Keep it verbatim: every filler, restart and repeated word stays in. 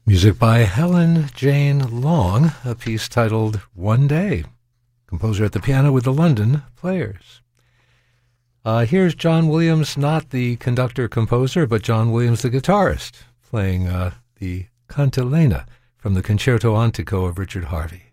Music by Helen Jane Long, a piece titled One Day. Composer at the piano with the London Players. Uh, here's John Williams, not the conductor-composer, but John Williams, the guitarist, playing uh, the Cantilena from the Concerto Antico of Richard Harvey.